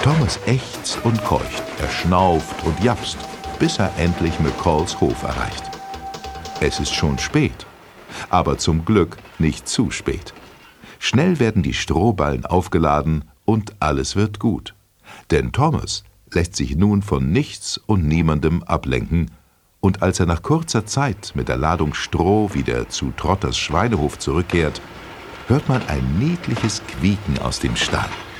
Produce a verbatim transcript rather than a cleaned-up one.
Thomas ächzt und keucht, er schnauft und japst, bis er endlich McCalls Hof erreicht. Es ist schon spät, aber zum Glück nicht zu spät. Schnell werden die Strohballen aufgeladen und alles wird gut. Denn Thomas lässt sich nun von nichts und niemandem ablenken, und als er nach kurzer Zeit mit der Ladung Stroh wieder zu Trotters Schweinehof zurückkehrt, hört man ein niedliches Quieken aus dem Stall.